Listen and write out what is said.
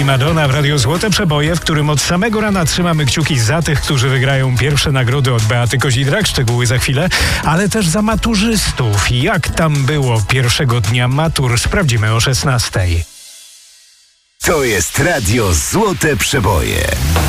i Madonna w Radiu Złote Przeboje, w którym od samego rana trzymamy kciuki za tych, którzy wygrają pierwsze nagrody od Beaty Kozidrak, szczegóły za chwilę, ale też za maturzystów. Jak tam było pierwszego dnia matur, sprawdzimy o 16:00. To jest Radio Złote Przeboje.